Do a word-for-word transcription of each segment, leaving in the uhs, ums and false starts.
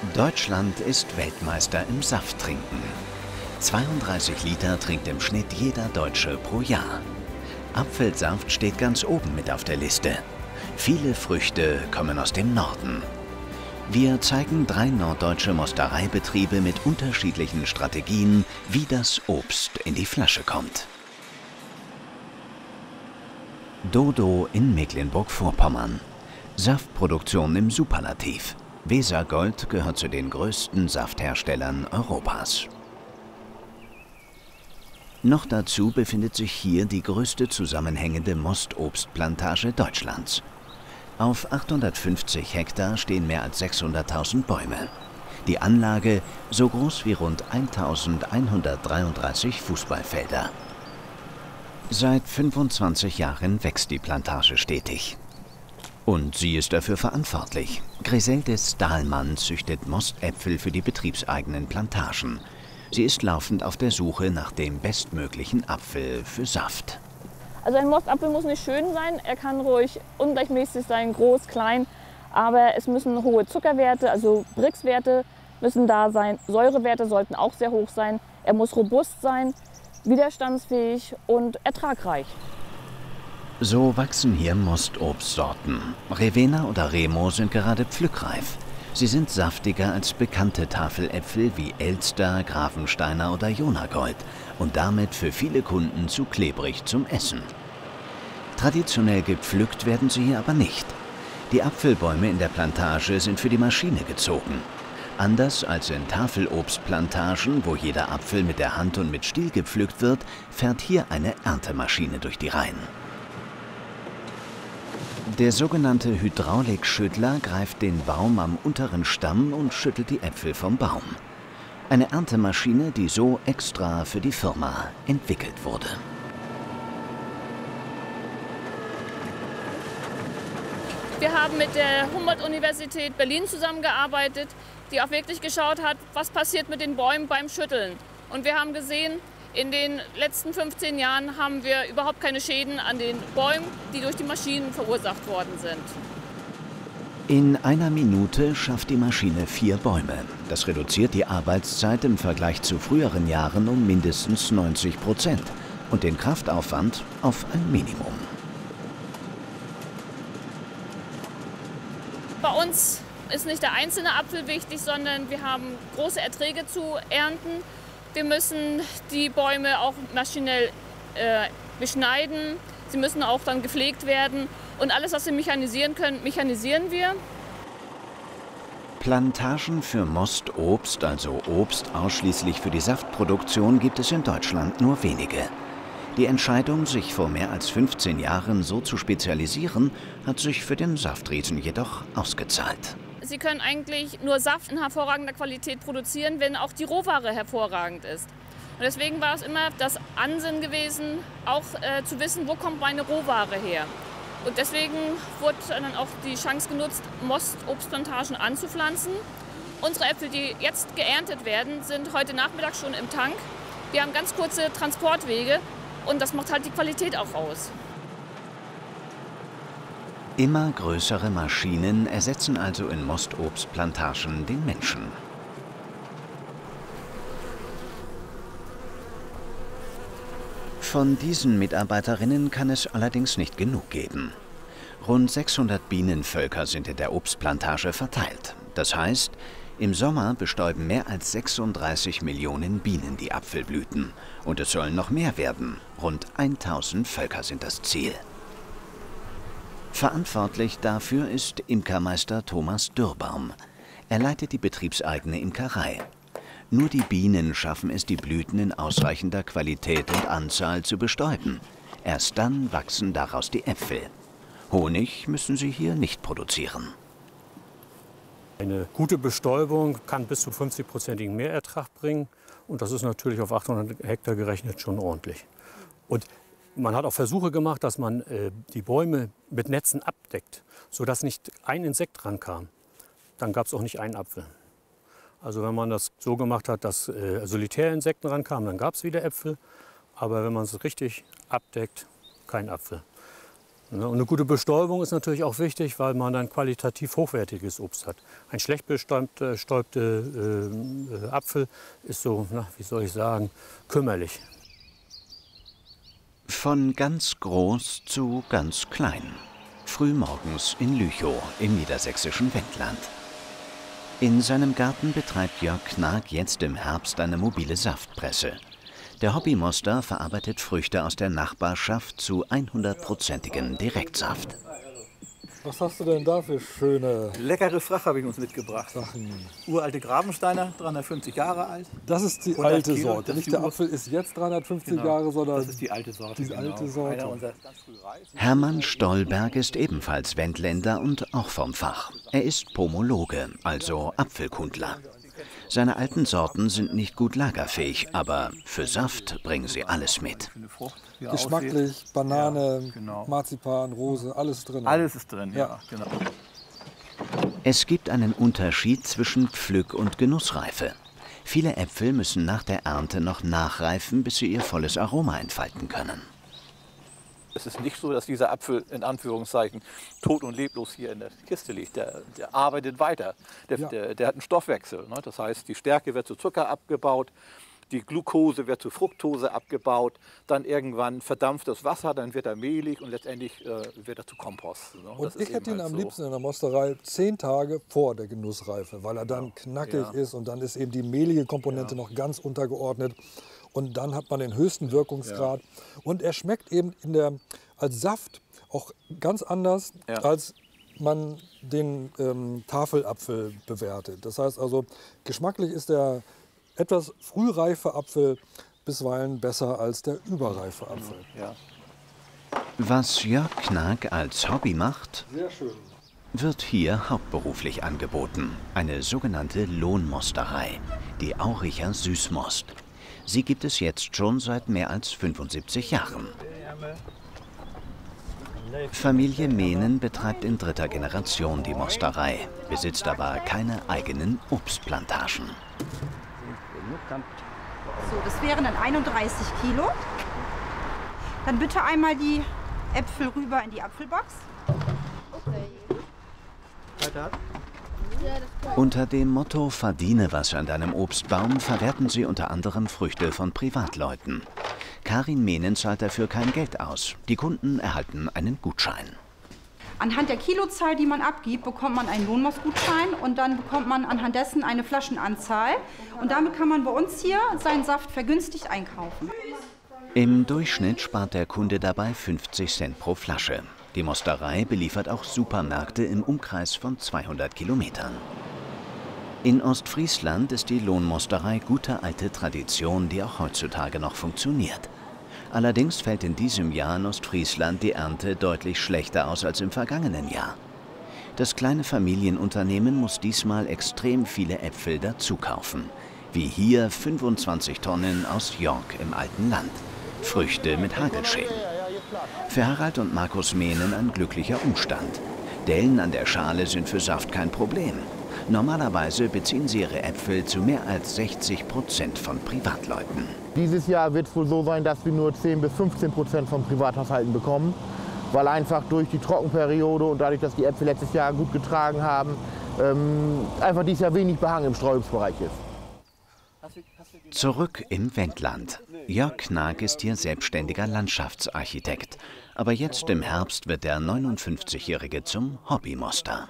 Deutschland ist Weltmeister im Safttrinken. zweiunddreißig Liter trinkt im Schnitt jeder Deutsche pro Jahr. Apfelsaft steht ganz oben mit auf der Liste. Viele Früchte kommen aus dem Norden. Wir zeigen drei norddeutsche Mostereibetriebe mit unterschiedlichen Strategien, wie das Obst in die Flasche kommt. Dodo in Mecklenburg-Vorpommern. Saftproduktion im Superlativ. Wesergold gehört zu den größten Saftherstellern Europas. Noch dazu befindet sich hier die größte zusammenhängende Mostobstplantage Deutschlands. Auf achthundertfünfzig Hektar stehen mehr als sechshunderttausend Bäume. Die Anlage so groß wie rund eintausendeinhundertdreiunddreißig Fußballfelder. Seit fünfundzwanzig Jahren wächst die Plantage stetig. Und sie ist dafür verantwortlich. Griseldis Dahlmann züchtet Mostäpfel für die betriebseigenen Plantagen. Sie ist laufend auf der Suche nach dem bestmöglichen Apfel für Saft. Also ein Mostapfel muss nicht schön sein, er kann ruhig ungleichmäßig sein, groß, klein, aber es müssen hohe Zuckerwerte, also Brix-Werte müssen da sein, Säurewerte sollten auch sehr hoch sein, er muss robust sein, widerstandsfähig und ertragreich. So wachsen hier Mostobstsorten. Revena oder Remo sind gerade pflückreif. Sie sind saftiger als bekannte Tafeläpfel wie Elster, Grafensteiner oder Jonagold und damit für viele Kunden zu klebrig zum Essen. Traditionell gepflückt werden sie hier aber nicht. Die Apfelbäume in der Plantage sind für die Maschine gezogen. Anders als in Tafelobstplantagen, wo jeder Apfel mit der Hand und mit Stiel gepflückt wird, fährt hier eine Erntemaschine durch die Reihen. Der sogenannte Hydraulikschüttler greift den Baum am unteren Stamm und schüttelt die Äpfel vom Baum. Eine Erntemaschine, die so extra für die Firma entwickelt wurde. Wir haben mit der Humboldt-Universität Berlin zusammengearbeitet, die auch wirklich geschaut hat, was passiert mit den Bäumen beim Schütteln. Und wir haben gesehen, in den letzten fünfzehn Jahren haben wir überhaupt keine Schäden an den Bäumen, die durch die Maschinen verursacht worden sind. In einer Minute schafft die Maschine vier Bäume. Das reduziert die Arbeitszeit im Vergleich zu früheren Jahren um mindestens neunzig Prozent und den Kraftaufwand auf ein Minimum. Bei uns ist nicht der einzelne Apfel wichtig, sondern wir haben große Erträge zu ernten. Wir müssen die Bäume auch maschinell äh, beschneiden. Sie müssen auch dann gepflegt werden. Und alles, was wir mechanisieren können, mechanisieren wir. Plantagen für Mostobst, also Obst ausschließlich für die Saftproduktion, gibt es in Deutschland nur wenige. Die Entscheidung, sich vor mehr als fünfzehn Jahren so zu spezialisieren, hat sich für den Saftriesen jedoch ausgezahlt. Sie können eigentlich nur Saft in hervorragender Qualität produzieren, wenn auch die Rohware hervorragend ist. Und deswegen war es immer das Ansinnen gewesen, auch äh, zu wissen, wo kommt meine Rohware her. Und deswegen wurde dann auch die Chance genutzt, Mostobstplantagen anzupflanzen. Unsere Äpfel, die jetzt geerntet werden, sind heute Nachmittag schon im Tank. Wir haben ganz kurze Transportwege und das macht halt die Qualität auch aus. Immer größere Maschinen ersetzen also in Mostobstplantagen den Menschen. Von diesen Mitarbeiterinnen kann es allerdings nicht genug geben. Rund sechshundert Bienenvölker sind in der Obstplantage verteilt. Das heißt, im Sommer bestäuben mehr als sechsunddreißig Millionen Bienen die Apfelblüten. Und es sollen noch mehr werden. Rund tausend Völker sind das Ziel. Verantwortlich dafür ist Imkermeister Thomas Dürrbaum. Er leitet die betriebseigene Imkerei. Nur die Bienen schaffen es, die Blüten in ausreichender Qualität und Anzahl zu bestäuben. Erst dann wachsen daraus die Äpfel. Honig müssen sie hier nicht produzieren. Eine gute Bestäubung kann bis zu fünfzig-prozentigen Mehrertrag bringen. Und das ist natürlich auf achthundert Hektar gerechnet schon ordentlich. Und man hat auch Versuche gemacht, dass man äh, die Bäume mit Netzen abdeckt, sodass nicht ein Insekt rankam. Dann gab es auch nicht einen Apfel. Also wenn man das so gemacht hat, dass äh, Solitärinsekten rankamen, dann gab es wieder Äpfel. Aber wenn man es richtig abdeckt, kein Apfel. Und eine gute Bestäubung ist natürlich auch wichtig, weil man ein qualitativ hochwertiges Obst hat. Ein schlecht bestäubter äh, Apfel ist so, na, wie soll ich sagen, kümmerlich. Von ganz groß zu ganz klein. Frühmorgens in Lüchow im niedersächsischen Wendland. In seinem Garten betreibt Jörg Knag jetzt im Herbst eine mobile Saftpresse. Der Hobbymoster verarbeitet Früchte aus der Nachbarschaft zu hundertprozentigem Direktsaft. Was hast du denn da für schöne... Leckere Fracht habe ich uns mitgebracht. Sachen? Uralte Gravensteiner, dreihundertfünfzig Jahre alt. Das ist die hundert alte Kilo, Sorte. das Nicht ist der die Ur- Apfel ist jetzt dreihundertfünfzig Genau, Jahre, sondern das ist die alte Sorte. die genau. alte Sorte. Einer unserer ganz früh Reis. Hermann Stollberg ist ebenfalls Wendländer und auch vom Fach. Er ist Pomologe, also Apfelkundler. Seine alten Sorten sind nicht gut lagerfähig, aber für Saft bringen sie alles mit. Eine Frucht, wie er Geschmacklich, aussieht. Banane, Ja, genau. Marzipan, Rose, alles drin. Alles ist drin, ja, Ja. genau. Es gibt einen Unterschied zwischen Pflück- und Genussreife. Viele Äpfel müssen nach der Ernte noch nachreifen, bis sie ihr volles Aroma entfalten können. Es ist nicht so, dass dieser Apfel in Anführungszeichen tot und leblos hier in der Kiste liegt. Der, der arbeitet weiter. Der, Ja. der, der hat einen Stoffwechsel. Ne? Das heißt, die Stärke wird zu Zucker abgebaut, die Glucose wird zu Fructose abgebaut, dann irgendwann verdampft das Wasser, dann wird er mehlig und letztendlich äh, wird er zu Kompost. Ne? Und Das ist ich hätte eben ihn halt am so. liebsten in der Mosterei zehn Tage vor der Genussreife, weil er dann knackig Ja. ist und dann ist eben die mehlige Komponente noch ganz untergeordnet. Und dann hat man den höchsten Wirkungsgrad. Und er schmeckt eben in der, als Saft auch ganz anders, Ja. als man den ähm, Tafelapfel bewertet. Das heißt also, geschmacklich ist der etwas frühreife Apfel bisweilen besser als der überreife Apfel. Ja. Was Jörg Knag als Hobby macht, Sehr schön. wird hier hauptberuflich angeboten. Eine sogenannte Lohnmosterei, die Auricher Süßmost. Sie gibt es jetzt schon seit mehr als fünfundsiebzig Jahren. Familie Mehnen betreibt in dritter Generation die Mosterei, besitzt aber keine eigenen Obstplantagen. So, das wären dann einunddreißig Kilo. Dann bitte einmal die Äpfel rüber in die Apfelbox. Unter dem Motto "Verdiene was an deinem Obstbaum" verwerten sie unter anderem Früchte von Privatleuten. Karin Mehnen zahlt dafür kein Geld aus. Die Kunden erhalten einen Gutschein. Anhand der Kilozahl, die man abgibt, bekommt man einen Lohnmostgutschein und dann bekommt man anhand dessen eine Flaschenanzahl. Und damit kann man bei uns hier seinen Saft vergünstigt einkaufen. Im Durchschnitt spart der Kunde dabei fünfzig Cent pro Flasche. Die Mosterei beliefert auch Supermärkte im Umkreis von zweihundert Kilometern. In Ostfriesland ist die Lohnmosterei gute alte Tradition, die auch heutzutage noch funktioniert. Allerdings fällt in diesem Jahr in Ostfriesland die Ernte deutlich schlechter aus als im vergangenen Jahr. Das kleine Familienunternehmen muss diesmal extrem viele Äpfel dazukaufen. Wie hier fünfundzwanzig Tonnen aus York im alten Land. Früchte mit Hagelschäden. Für Harald und Markus Mehnen ein glücklicher Umstand. Dellen an der Schale sind für Saft kein Problem. Normalerweise beziehen sie ihre Äpfel zu mehr als sechzig Prozent von Privatleuten. Dieses Jahr wird es wohl so sein, dass wir nur zehn bis fünfzehn Prozent von Privathaushalten bekommen, weil einfach durch die Trockenperiode und dadurch, dass die Äpfel letztes Jahr gut getragen haben, ähm, einfach dieses Jahr wenig Behang im Streuobstbereich ist. Zurück im Wendland. Jörg Knag ist hier selbstständiger Landschaftsarchitekt. Aber jetzt im Herbst wird der neunundfünfzigjährige zum Hobbymoster.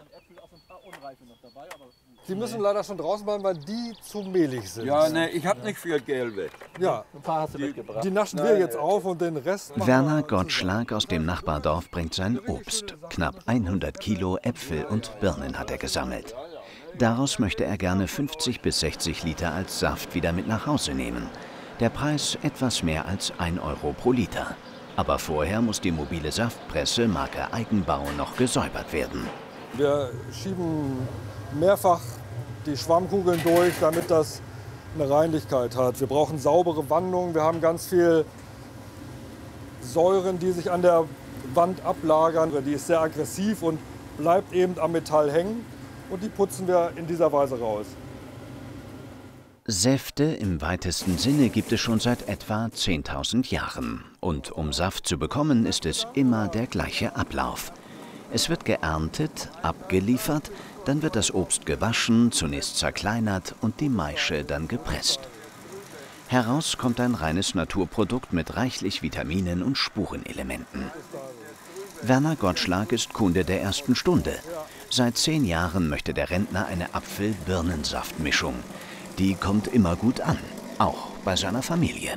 Sie müssen leider schon draußen bleiben, weil die zu mehlig sind. Ja, ne, ich habe nicht viel Gelbe. Ja, Ein paar hast du mitgebracht. die naschen wir jetzt auf und den Rest machen Werner wir Gottschlag aus dem Nachbardorf bringt sein Obst. Knapp hundert Kilo Äpfel und Birnen hat er gesammelt. Daraus möchte er gerne fünfzig bis sechzig Liter als Saft wieder mit nach Hause nehmen. Der Preis etwas mehr als ein Euro pro Liter. Aber vorher muss die mobile Saftpresse Marke Eigenbau noch gesäubert werden. Wir schieben mehrfach die Schwammkugeln durch, damit das eine Reinlichkeit hat. Wir brauchen saubere Wandungen. Wir haben ganz viel Säuren, die sich an der Wand ablagern. Die ist sehr aggressiv und bleibt eben am Metall hängen. Und die putzen wir in dieser Weise raus. Säfte im weitesten Sinne gibt es schon seit etwa zehntausend Jahren. Und um Saft zu bekommen, ist es immer der gleiche Ablauf. Es wird geerntet, abgeliefert, dann wird das Obst gewaschen, zunächst zerkleinert und die Maische dann gepresst. Heraus kommt ein reines Naturprodukt mit reichlich Vitaminen und Spurenelementen. Werner Gottschlag ist Kunde der ersten Stunde. Seit zehn Jahren möchte der Rentner eine Apfel-Birnensaft-Mischung. Die kommt immer gut an, auch bei seiner Familie.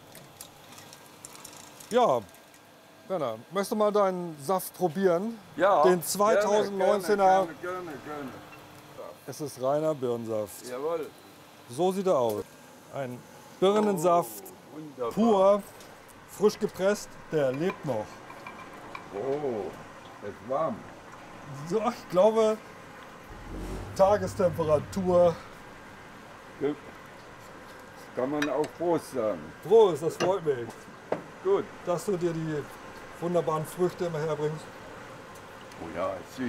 Ja, Werner, möchtest du mal deinen Saft probieren? Ja, Den zweitausendneunzehner. Gerne, gerne, gerne. Es ist reiner Birnensaft. Jawohl. So sieht er aus. Ein Birnensaft, Wunderbar. pur, frisch gepresst, der lebt noch. Oh, es ist warm. So, ich glaube, Tagestemperatur. Kann man auch Prost sagen. Prost, das freut mich, Gut. dass du dir die wunderbaren Früchte immer herbringst. Oh ja, süß.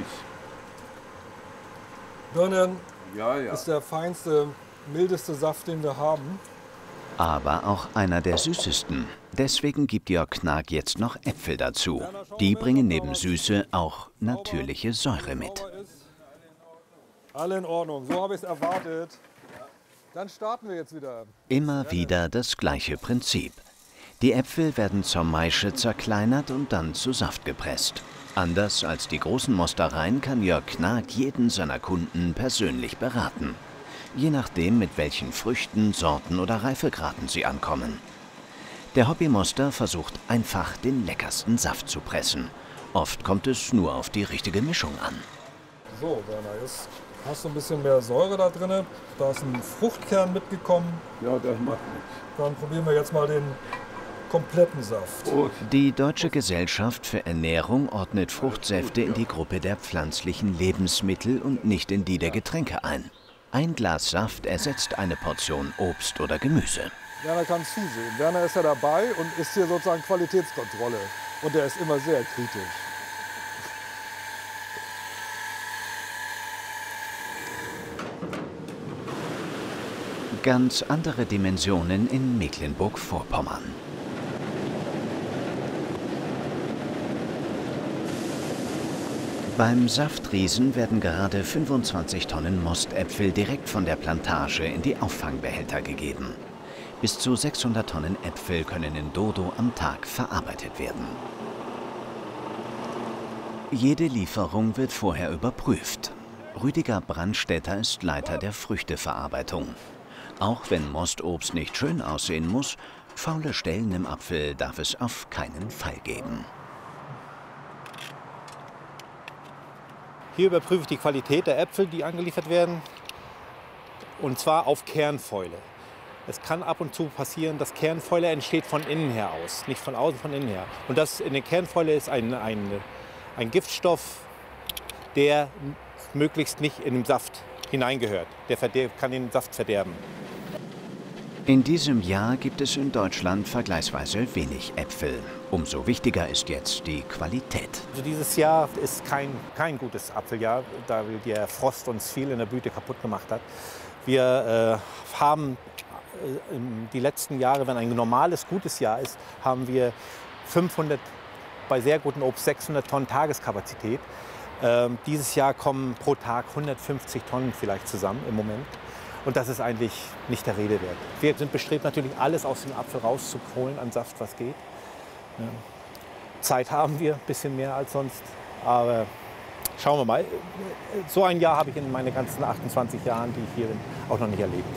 Birnen Ja, ja. ist der feinste, mildeste Saft, den wir haben. Aber auch einer der süßesten. Deswegen gibt Jörg Knag jetzt noch Äpfel dazu. Die bringen neben Süße auch natürliche Säure mit. Alle in Ordnung, so habe ich es erwartet. Dann starten wir jetzt wieder. Immer wieder das gleiche Prinzip. Die Äpfel werden zur Maische zerkleinert und dann zu Saft gepresst. Anders als die großen Mostereien kann Jörg Knag jeden seiner Kunden persönlich beraten. Je nachdem, mit welchen Früchten, Sorten oder Reifegraden sie ankommen. Der Hobbymoster versucht einfach, den leckersten Saft zu pressen. Oft kommt es nur auf die richtige Mischung an. So, Werner, jetzt hast du ein bisschen mehr Säure da drin. Da ist ein Fruchtkern mitgekommen. Ja, das macht nichts. Dann probieren wir jetzt mal den kompletten Saft. Prost. Die Deutsche Gesellschaft für Ernährung ordnet Fruchtsäfte in die Gruppe der pflanzlichen Lebensmittel und nicht in die der Getränke ein. Ein Glas Saft ersetzt eine Portion Obst oder Gemüse. Werner kann zusehen. Werner ist ja dabei und ist hier sozusagen Qualitätskontrolle. Und er ist immer sehr kritisch. Ganz andere Dimensionen in Mecklenburg-Vorpommern. Beim Saftriesen werden gerade fünfundzwanzig Tonnen Mostäpfel direkt von der Plantage in die Auffangbehälter gegeben. Bis zu sechshundert Tonnen Äpfel können in Dodo am Tag verarbeitet werden. Jede Lieferung wird vorher überprüft. Rüdiger Brandstätter ist Leiter der Früchteverarbeitung. Auch wenn Mostobst nicht schön aussehen muss, faule Stellen im Apfel darf es auf keinen Fall geben. Hier überprüfe ich die Qualität der Äpfel, die angeliefert werden, und zwar auf Kernfäule. Es kann ab und zu passieren, dass Kernfäule entsteht von innen her aus, nicht von außen, von innen her. Und das in der Kernfäule ist ein, ein, ein Giftstoff, der möglichst nicht in den Saft hineingehört. Der kann den Saft verderben. In diesem Jahr gibt es in Deutschland vergleichsweise wenig Äpfel. Umso wichtiger ist jetzt die Qualität. Also dieses Jahr ist kein, kein gutes Apfeljahr, da der Frost uns viel in der Blüte kaputt gemacht hat. Wir äh, haben äh, die letzten Jahre, wenn ein normales, gutes Jahr ist, haben wir fünfhundert, bei sehr gutem Obst sechshundert Tonnen Tageskapazität. Ähm, dieses Jahr kommen pro Tag hundertfünfzig Tonnen vielleicht zusammen im Moment. Und das ist eigentlich nicht der Rede wert. Wir sind bestrebt, natürlich alles aus dem Apfel rauszuholen an Saft, was geht. Ja. Zeit haben wir, ein bisschen mehr als sonst. Aber schauen wir mal. So ein Jahr habe ich in meinen ganzen achtundzwanzig Jahren, die ich hier bin, auch noch nicht erlebt.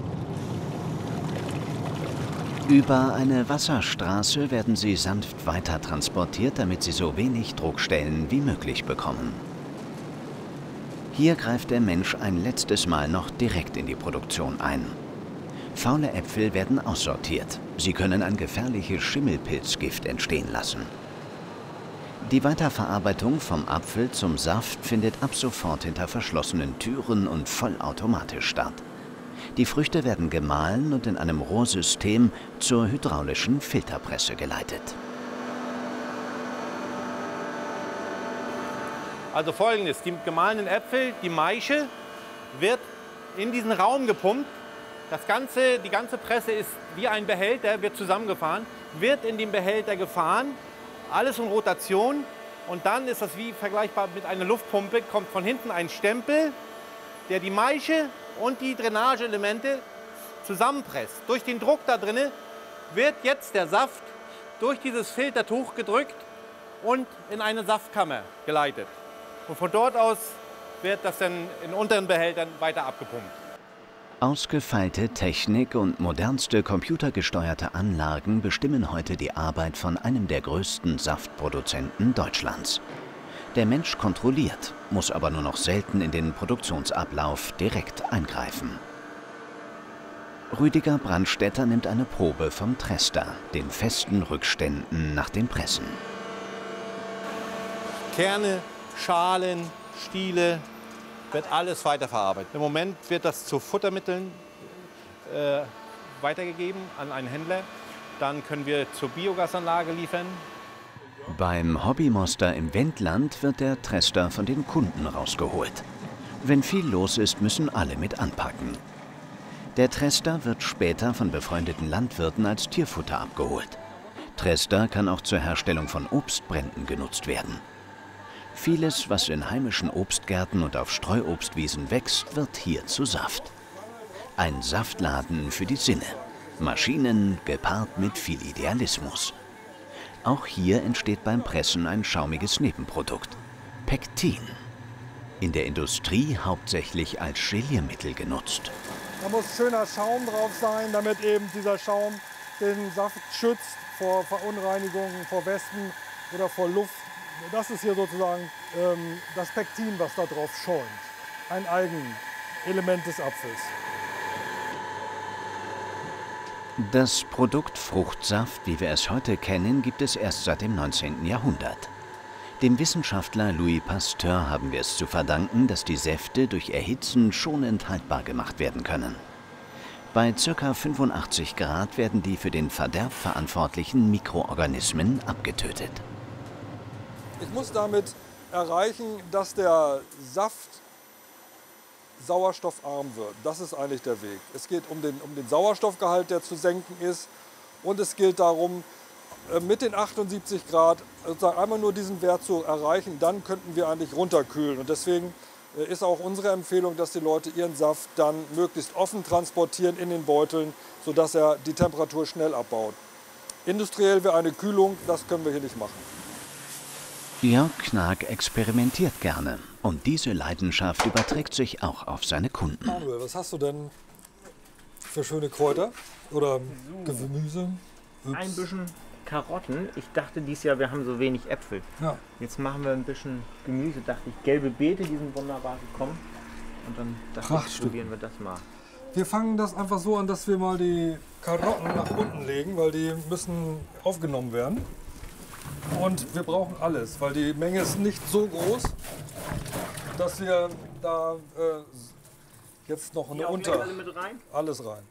Über eine Wasserstraße werden sie sanft weiter transportiert, damit sie so wenig Druckstellen wie möglich bekommen. Hier greift der Mensch ein letztes Mal noch direkt in die Produktion ein. Faule Äpfel werden aussortiert. Sie können ein gefährliches Schimmelpilzgift entstehen lassen. Die Weiterverarbeitung vom Apfel zum Saft findet ab sofort hinter verschlossenen Türen und vollautomatisch statt. Die Früchte werden gemahlen und in einem Rohrsystem zur hydraulischen Filterpresse geleitet. Also Folgendes, die gemahlenen Äpfel, die Maische wird in diesen Raum gepumpt Das ganze, die ganze Presse ist wie ein Behälter, wird zusammengefahren, wird in den Behälter gefahren, alles in Rotation. Und dann ist das wie vergleichbar mit einer Luftpumpe, kommt von hinten ein Stempel, der die Maische und die Drainageelemente zusammenpresst. Durch den Druck da drinnen wird jetzt der Saft durch dieses Filtertuch gedrückt und in eine Saftkammer geleitet. Und von dort aus wird das dann in unteren Behältern weiter abgepumpt. Ausgefeilte Technik und modernste computergesteuerte Anlagen bestimmen heute die Arbeit von einem der größten Saftproduzenten Deutschlands. Der Mensch kontrolliert, muss aber nur noch selten in den Produktionsablauf direkt eingreifen. Rüdiger Brandstätter nimmt eine Probe vom Trester, den festen Rückständen nach dem Pressen. Kerne, Schalen, Stiele, wird alles weiterverarbeitet. Im Moment wird das zu Futtermitteln äh, weitergegeben an einen Händler. Dann können wir zur Biogasanlage liefern. Beim Hobbymoster im Wendland wird der Trester von den Kunden rausgeholt. Wenn viel los ist, müssen alle mit anpacken. Der Trester wird später von befreundeten Landwirten als Tierfutter abgeholt. Trester kann auch zur Herstellung von Obstbränden genutzt werden. Vieles, was in heimischen Obstgärten und auf Streuobstwiesen wächst, wird hier zu Saft. Ein Saftladen für die Sinne. Maschinen gepaart mit viel Idealismus. Auch hier entsteht beim Pressen ein schaumiges Nebenprodukt. Pektin. In der Industrie hauptsächlich als Geliermittel genutzt. Da muss schöner Schaum drauf sein, damit eben dieser Schaum den Saft schützt vor Verunreinigungen, vor Wespen oder vor Luft. Das ist hier sozusagen ähm, das Pektin, was da drauf schäumt. Ein Eigenelement des Apfels. Das Produkt Fruchtsaft, wie wir es heute kennen, gibt es erst seit dem neunzehnten Jahrhundert. Dem Wissenschaftler Louis Pasteur haben wir es zu verdanken, dass die Säfte durch Erhitzen schonend haltbar gemacht werden können. Bei ca. fünfundachtzig Grad werden die für den Verderb verantwortlichen Mikroorganismen abgetötet. Ich muss damit erreichen, dass der Saft sauerstoffarm wird. Das ist eigentlich der Weg. Es geht um den, um den Sauerstoffgehalt, der zu senken ist. Und es gilt darum, mit den achtundsiebzig Grad sozusagen einmal nur diesen Wert zu erreichen. Dann könnten wir eigentlich runterkühlen. Und deswegen ist auch unsere Empfehlung, dass die Leute ihren Saft dann möglichst offen transportieren in den Beuteln, sodass er die Temperatur schnell abbaut. Industriell wäre eine Kühlung, das können wir hier nicht machen. Jörg Knag experimentiert gerne und diese Leidenschaft überträgt sich auch auf seine Kunden. Manuel, was hast du denn für schöne Kräuter oder Gemüse? Ups. Ein bisschen Karotten. Ich dachte dieses Jahr, wir haben so wenig Äpfel. Ja. Jetzt machen wir ein bisschen Gemüse, dachte ich. Gelbe Beete, die sind wunderbar gekommen. Und dann dachte ich, probieren wir das mal. Wir fangen das einfach so an, dass wir mal die Karotten nach unten legen, weil die müssen aufgenommen werden. Und wir brauchen alles, weil die Menge ist nicht so groß, dass wir da äh, jetzt noch eine Unter... Alle mit rein? Alles rein.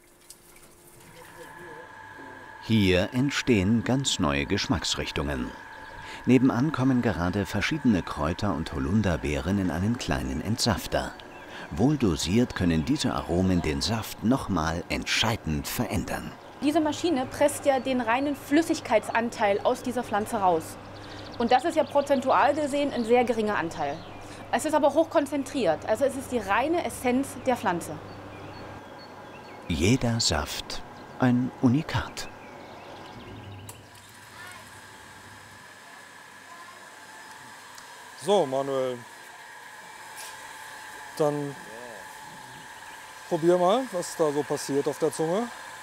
Hier entstehen ganz neue Geschmacksrichtungen. Nebenan kommen gerade verschiedene Kräuter und Holunderbeeren in einen kleinen Entsafter. Wohl dosiert können diese Aromen den Saft nochmal entscheidend verändern. Diese Maschine presst ja den reinen Flüssigkeitsanteil aus dieser Pflanze raus. Und das ist ja prozentual gesehen ein sehr geringer Anteil. Es ist aber hochkonzentriert, also es ist die reine Essenz der Pflanze. Jeder Saft ein Unikat. So, Manuel, dann probier mal, was da so passiert auf der Zunge.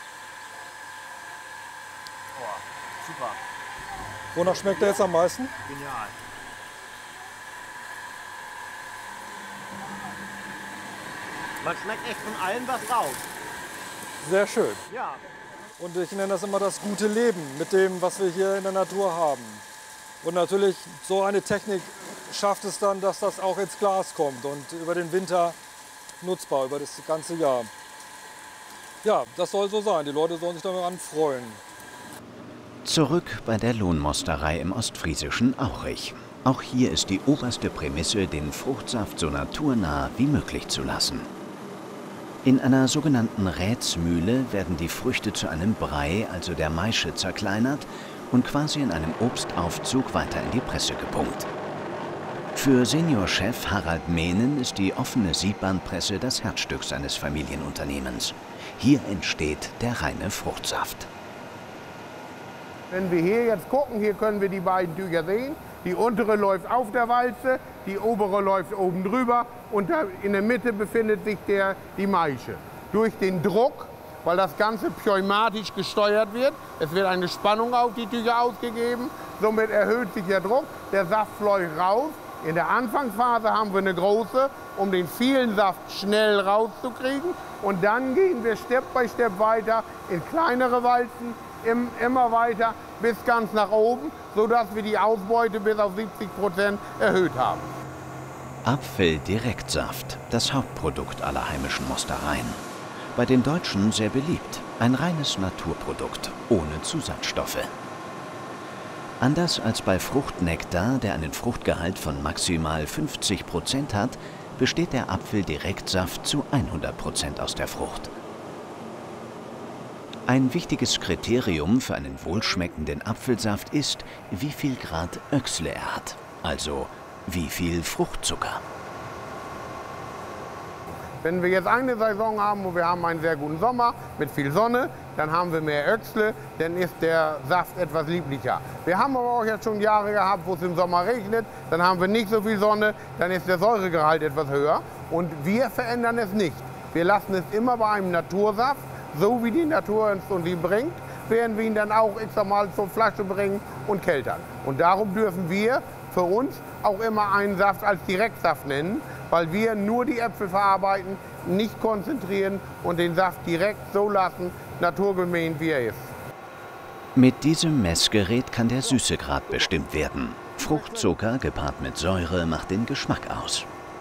Super. Wonach schmeckt er jetzt am meisten? Genial. Man schmeckt echt von allem was raus. Sehr schön. Ja. Und ich nenne das immer das gute Leben mit dem, was wir hier in der Natur haben. Und natürlich, so eine Technik schafft es dann, dass das auch ins Glas kommt und über den Winter nutzbar, über das ganze Jahr. Ja, das soll so sein. Die Leute sollen sich daran freuen. Zurück bei der Lohnmosterei im ostfriesischen Aurich. Auch hier ist die oberste Prämisse, den Fruchtsaft so naturnah wie möglich zu lassen. In einer sogenannten Rätsmühle werden die Früchte zu einem Brei, also der Maische, zerkleinert und quasi in einem Obstaufzug weiter in die Presse gepumpt. Für Seniorchef Harald Mehnen ist die offene Siebbandpresse das Herzstück seines Familienunternehmens. Hier entsteht der reine Fruchtsaft. Wenn wir hier jetzt gucken, hier können wir die beiden Tücher sehen. Die untere läuft auf der Walze, die obere läuft oben drüber und da in der Mitte befindet sich der, die Maische. Durch den Druck, weil das Ganze pneumatisch gesteuert wird, es wird eine Spannung auf die Tücher ausgegeben, somit erhöht sich der Druck, der Saft läuft raus. In der Anfangsphase haben wir eine große, um den vielen Saft schnell rauszukriegen. Und dann gehen wir Step by Step weiter in kleinere Walzen, im, immer weiter bis ganz nach oben, sodass wir die Ausbeute bis auf siebzig Prozent erhöht haben. Apfeldirektsaft, das Hauptprodukt aller heimischen Mostereien. Bei den Deutschen sehr beliebt, ein reines Naturprodukt, ohne Zusatzstoffe. Anders als bei Fruchtnektar, der einen Fruchtgehalt von maximal fünfzig Prozent hat, besteht der Apfeldirektsaft zu hundert Prozent aus der Frucht. Ein wichtiges Kriterium für einen wohlschmeckenden Apfelsaft ist, wie viel Grad Öchsle er hat, also wie viel Fruchtzucker. Wenn wir jetzt eine Saison haben, wo wir haben einen sehr guten Sommer mit viel Sonne, dann haben wir mehr Öchsle, dann ist der Saft etwas lieblicher. Wir haben aber auch jetzt schon Jahre gehabt, wo es im Sommer regnet, dann haben wir nicht so viel Sonne, dann ist der Säuregehalt etwas höher und wir verändern es nicht. Wir lassen es immer bei einem Natursaft, so wie die Natur uns und ihn bringt, werden wir ihn dann auch, ich sag mal, zur Flasche bringen und keltern. Und darum dürfen wir für uns auch immer einen Saft als Direktsaft nennen, weil wir nur die Äpfel verarbeiten, nicht konzentrieren und den Saft direkt so lassen, naturgemäß wie er ist. Mit diesem Messgerät kann der Süßegrad bestimmt werden. Fruchtzucker gepaart mit Säure macht den Geschmack aus.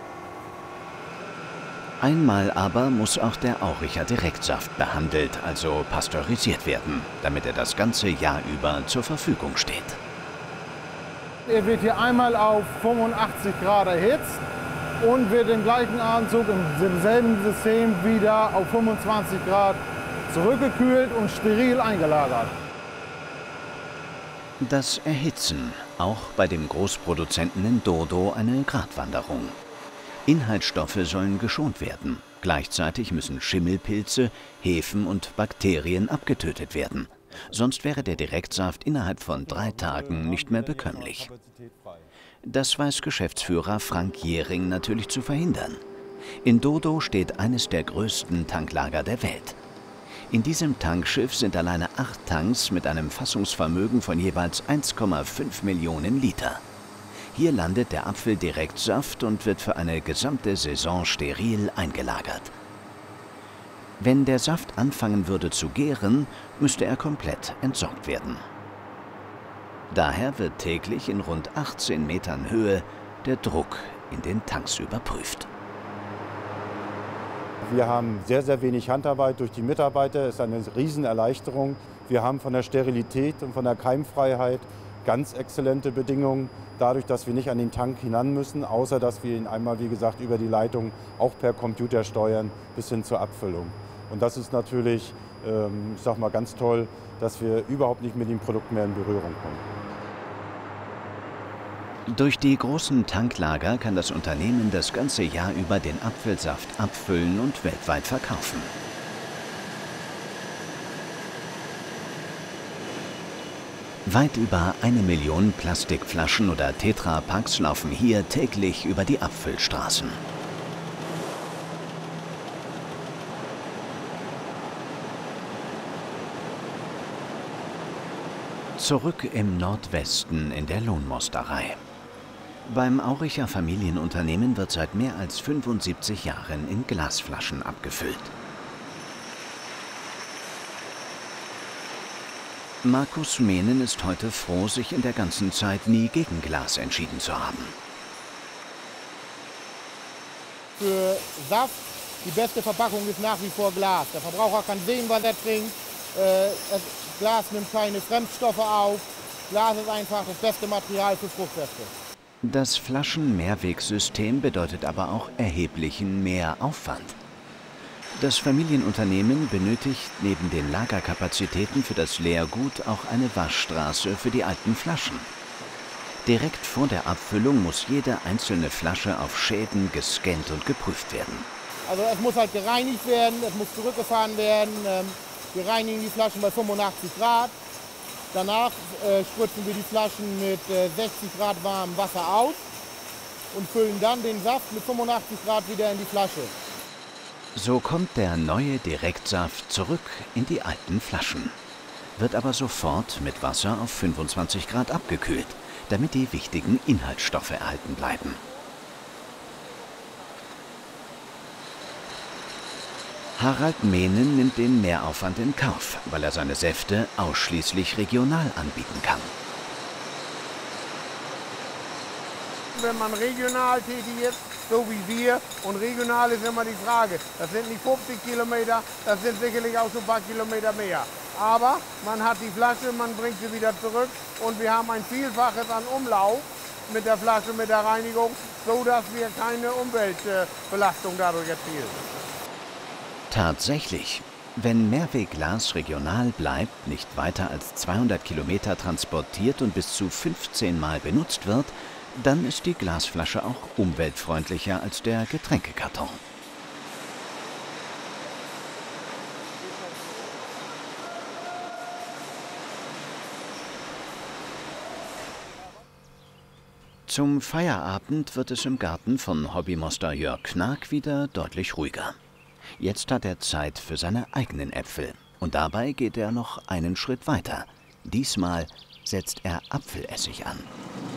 Einmal aber muss auch der Auricher Direktsaft behandelt, also pasteurisiert werden, damit er das ganze Jahr über zur Verfügung steht. Er wird hier einmal auf fünfundachtzig Grad erhitzt und wird im gleichen Atemzug im selben System wieder auf fünfundzwanzig Grad zurückgekühlt und steril eingelagert. Das Erhitzen, auch bei dem Großproduzenten in Dodo eine Gratwanderung. Inhaltsstoffe sollen geschont werden. Gleichzeitig müssen Schimmelpilze, Hefen und Bakterien abgetötet werden. Sonst wäre der Direktsaft innerhalb von drei Tagen nicht mehr bekömmlich. Das weiß Geschäftsführer Frank Jähring natürlich zu verhindern. In Dodo steht eines der größten Tanklager der Welt. In diesem Tankschiff sind alleine acht Tanks mit einem Fassungsvermögen von jeweils eins Komma fünf Millionen Liter. Hier landet der Apfeldirektsaft und wird für eine gesamte Saison steril eingelagert. Wenn der Saft anfangen würde zu gären, müsste er komplett entsorgt werden. Daher wird täglich in rund achtzehn Metern Höhe der Druck in den Tanks überprüft. Wir haben sehr, sehr wenig Handarbeit durch die Mitarbeiter. Es ist eine Riesenerleichterung. Wir haben von der Sterilität und von der Keimfreiheit ganz exzellente Bedingungen, dadurch, dass wir nicht an den Tank hinan müssen, außer dass wir ihn einmal, wie gesagt, über die Leitung auch per Computer steuern bis hin zur Abfüllung. Und das ist natürlich, ähm, ich sag mal, ganz toll, dass wir überhaupt nicht mit dem Produkt mehr in Berührung kommen. Durch die großen Tanklager kann das Unternehmen das ganze Jahr über den Apfelsaft abfüllen und weltweit verkaufen. Weit über eine Million Plastikflaschen oder Tetrapacks laufen hier täglich über die Abfüllstraßen. Zurück im Nordwesten in der Lohnmosterei. Beim Auricher Familienunternehmen wird seit mehr als fünfundsiebzig Jahren in Glasflaschen abgefüllt. Markus Mehnen ist heute froh, sich in der ganzen Zeit nie gegen Glas entschieden zu haben. Für Saft, die beste Verpackung ist nach wie vor Glas. Der Verbraucher kann sehen, was er trinkt. Äh, Glas nimmt keine Fremdstoffe auf. Glas ist einfach das beste Material für Fruchtsäfte. Das Flaschenmehrwegsystem bedeutet aber auch erheblichen Mehraufwand. Das Familienunternehmen benötigt neben den Lagerkapazitäten für das Leergut auch eine Waschstraße für die alten Flaschen. Direkt vor der Abfüllung muss jede einzelne Flasche auf Schäden gescannt und geprüft werden. Also es muss halt gereinigt werden, es muss zurückgefahren werden. Wir reinigen die Flaschen bei fünfundachtzig Grad. Danach äh, spritzen wir die Flaschen mit äh, sechzig Grad warmem Wasser aus und füllen dann den Saft mit fünfundachtzig Grad wieder in die Flasche. So kommt der neue Direktsaft zurück in die alten Flaschen, wird aber sofort mit Wasser auf fünfundzwanzig Grad abgekühlt, damit die wichtigen Inhaltsstoffe erhalten bleiben. Harald Mehnen nimmt den Mehraufwand in Kauf, weil er seine Säfte ausschließlich regional anbieten kann. Wenn man regional tätig ist, so wie wir, und regional ist immer die Frage, das sind nicht fünfzig Kilometer, das sind sicherlich auch so ein paar Kilometer mehr. Aber man hat die Flasche, man bringt sie wieder zurück und wir haben ein Vielfaches an Umlauf mit der Flasche, mit der Reinigung, so dass wir keine Umweltbelastung dadurch erzielen. Tatsächlich, wenn Mehrwegglas regional bleibt, nicht weiter als zweihundert Kilometer transportiert und bis zu fünfzehn Mal benutzt wird, dann ist die Glasflasche auch umweltfreundlicher als der Getränkekarton. Zum Feierabend wird es im Garten von Hobbymoster Jörg Knag wieder deutlich ruhiger. Jetzt hat er Zeit für seine eigenen Äpfel. Und dabei geht er noch einen Schritt weiter. Diesmal setzt er Apfelessig an.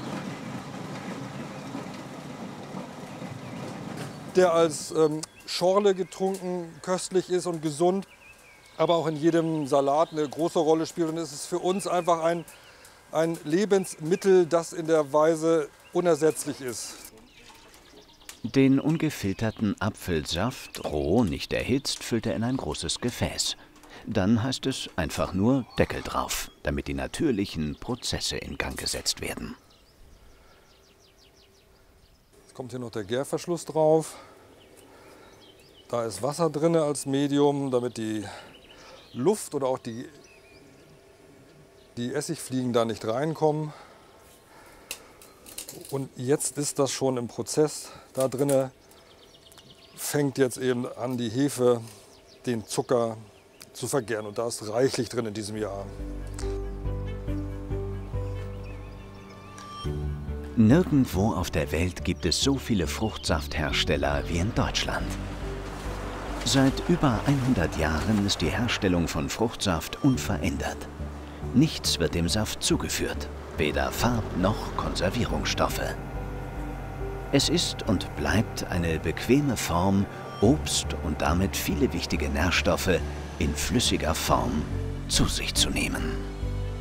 Der als ähm, Schorle getrunken köstlich ist und gesund, aber auch in jedem Salat eine große Rolle spielt. Und es ist für uns einfach ein, ein Lebensmittel, das in der Weise unersetzlich ist. Den ungefilterten Apfelsaft, roh, nicht erhitzt, füllt er in ein großes Gefäß. Dann heißt es einfach nur Deckel drauf, damit die natürlichen Prozesse in Gang gesetzt werden. Jetzt kommt hier noch der Gärverschluss drauf. Da ist Wasser drin als Medium, damit die Luft oder auch die, die Essigfliegen da nicht reinkommen. Und jetzt ist das schon im Prozess. Da drinne fängt jetzt eben an, die Hefe den Zucker zu vergären. Und da ist reichlich drin in diesem Jahr. Nirgendwo auf der Welt gibt es so viele Fruchtsafthersteller wie in Deutschland. Seit über hundert Jahren ist die Herstellung von Fruchtsaft unverändert. Nichts wird dem Saft zugeführt, weder Farb- noch Konservierungsstoffe. Es ist und bleibt eine bequeme Form, Obst und damit viele wichtige Nährstoffe in flüssiger Form zu sich zu nehmen.